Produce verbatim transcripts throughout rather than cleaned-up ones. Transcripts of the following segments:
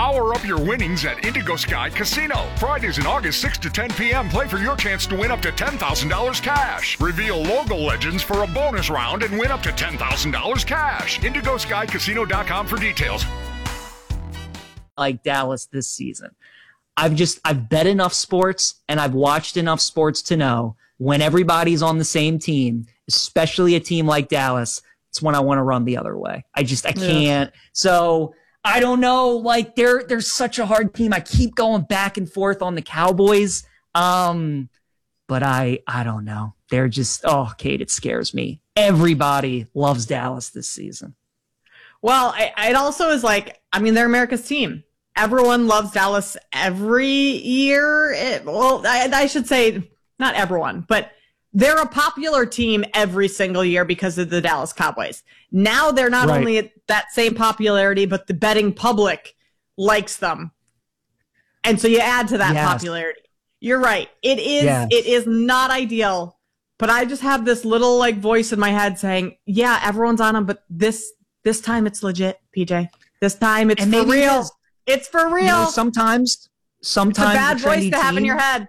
Power up your winnings at Indigo Sky Casino. Fridays in August, six to ten p.m. Play for your chance to win up to ten thousand dollars cash. Reveal logo legends for a bonus round and win up to ten thousand dollars cash. indigo sky casino dot com for details. Like Dallas this season. I've just, I've bet enough sports and I've watched enough sports to know when everybody's on the same team, especially a team like Dallas, it's when I want to run the other way. I just, I can't. Yeah. So I don't know. Like they're, they're such a hard team. I keep going back and forth on the Cowboys. Um, but I, I don't know. They're just, oh, Kate, it scares me. Everybody loves Dallas this season. Well, I, it also is like, I mean, they're America's team. Everyone loves Dallas every year. It, well, I, I should say not everyone, but they're a popular team every single year because of the Dallas Cowboys. Now they're not right. only at that same popularity, but the betting public likes them. And so you add to that yes. popularity. You're right. It is, yes. it is not ideal, but I just have this little like voice in my head saying, yeah, everyone's on them, but this, this time it's legit, P J. This time it's and for real. It is. It's for real. You know, sometimes, sometimes it's a bad voice to have team, in your head.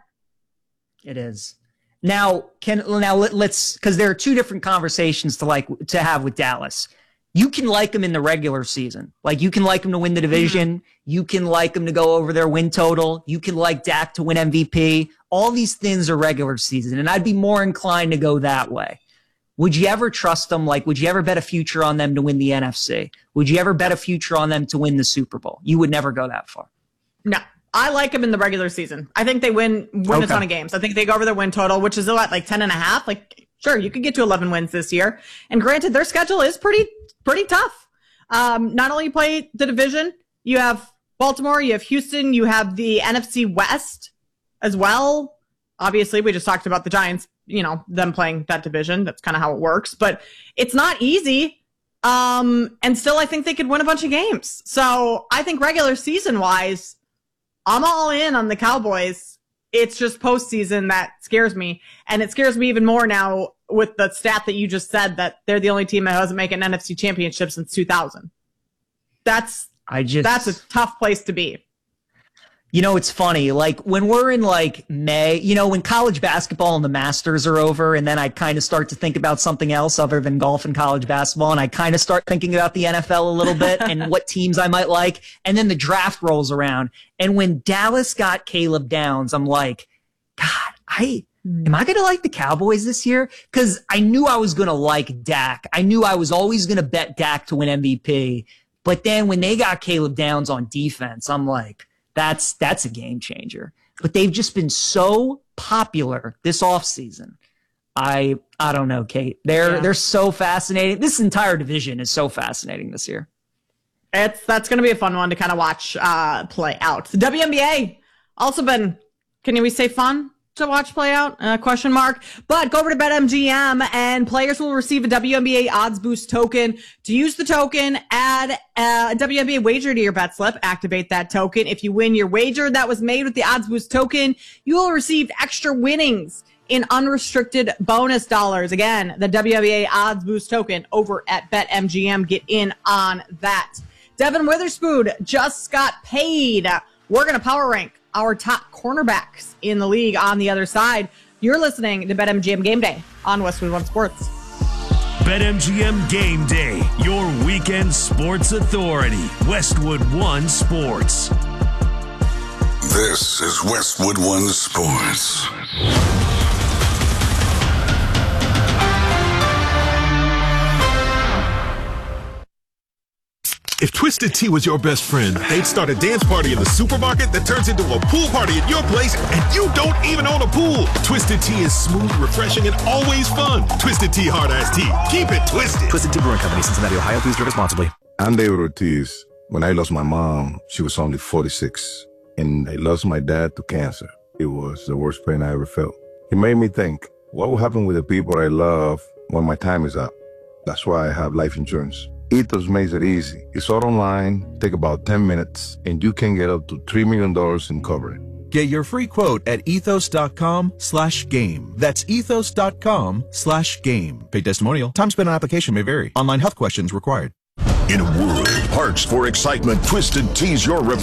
It is. Now, can now let, let's because there are two different conversations to like to have with Dallas. You can like them in the regular season, like you can like them to win the division. Mm-hmm. You can like them to go over their win total. You can like Dak to win M V P. All these things are regular season, and I'd be more inclined to go that way. Would you ever trust them? Like, would you ever bet a future on them to win the N F C? Would you ever bet a future on them to win the Super Bowl? You would never go that far. No. I like them in the regular season. I think they win win okay. a ton of games. I think they go over their win total, which is what, like ten and a half. Like, sure, you could get to eleven wins this year. And granted, their schedule is pretty pretty tough. Um, not only you play the division, you have Baltimore, you have Houston, you have the N F C West as well. Obviously, we just talked about the Giants, you know, them playing that division. That's kind of how it works. But it's not easy. Um, and still, I think they could win a bunch of games. So I think regular season wise, I'm all in on the Cowboys. It's just postseason that scares me. And it scares me even more now with the stat that you just said that they're the only team that hasn't made an N F C championship since two thousand. That's, I just, that's a tough place to be. You know, it's funny, like when we're in like May, you know, when college basketball and the Masters are over and then I kind of start to think about something else other than golf and college basketball. And I kind of start thinking about the N F L a little bit and what teams I might like. And then the draft rolls around. And when Dallas got Caleb Downs, I'm like, God, I, am I going to like the Cowboys this year? Cause I knew I was going to like Dak. I knew I was always going to bet Dak to win M V P. But then when they got Caleb Downs on defense, I'm like, That's that's a game changer. But they've just been so popular this offseason. I I don't know, Kate. They're yeah. they're so fascinating. This entire division is so fascinating this year. It's that's going to be a fun one to kind of watch uh, play out. The W N B A also been, can we say fun to watch play out? Uh, question mark. But go over to BetMGM and players will receive a W N B A odds boost token. To use the token, add a W N B A wager to your bet slip. Activate that token. If you win your wager that was made with the odds boost token, you will receive extra winnings in unrestricted bonus dollars. Again, the W N B A odds boost token over at BetMGM. Get in on that. Devin Witherspoon just got paid. We're going to power rank our top cornerbacks in the league on the other side. You're listening to BetMGM Game Day on Westwood One Sports. BetMGM Game Day, your weekend sports authority. Westwood One Sports. This is Westwood One Sports. If Twisted Tea was your best friend, they'd start a dance party in the supermarket that turns into a pool party at your place, and you don't even own a pool. Twisted Tea is smooth, refreshing, and always fun. Twisted Tea Hard Iced Tea. Keep it twisted. Twisted Tea Brewing Company, Cincinnati, Ohio. Please drink responsibly. I'm David Ortiz. When I lost my mom, she was only forty-six, and I lost my dad to cancer. It was the worst pain I ever felt. It made me think, what will happen with the people I love when my time is up? That's why I have life insurance. Ethos makes it easy. It's all online, take about ten minutes, and you can get up to three million dollars in coverage. Get your free quote at ethos.com slash game. That's ethos.com slash game. Paid testimonial. Time spent on application may vary. Online health questions required. In a world parched for excitement, Twisted Tea's your